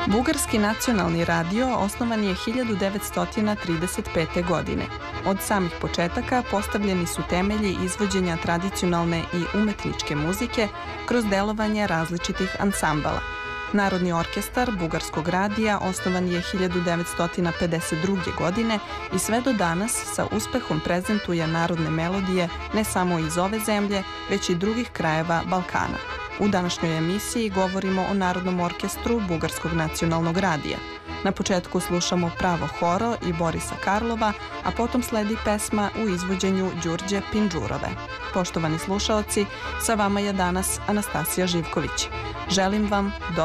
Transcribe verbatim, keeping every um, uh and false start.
Bugarski nacionalni radio osnovan je hiljadu devetsto trideset pete. godine. Od samih početaka postavljeni su temelji izvođenja tradicionalne i umetničke muzike kroz delovanje različitih ansambala. Narodni orkestar Bugarskog radija osnovan je hiljadu devetsto pedeset druge. godine i sve do danas sa uspehom prezentuje narodne melodije ne samo iz ove zemlje, već i drugih krajeva Balkana. U današnjoj emisiji govorimo o Narodnom orkestru Bugarskog nacionalnog radija. Na početku slušamo Pravo horo i Borisa Karlova, a potom sledi pesma u izvođenju Đurđe Pinđurove. Poštovani slušaoci, sa vama je danas Anastasija Živković. Želim vam dobro